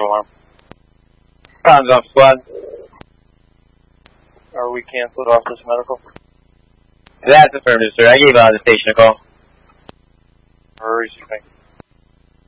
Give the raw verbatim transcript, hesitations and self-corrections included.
alarm. Comms off, squad. Are we canceled off this medical? That's affirmative, sir. I gave uh, the station a call. Or receiving.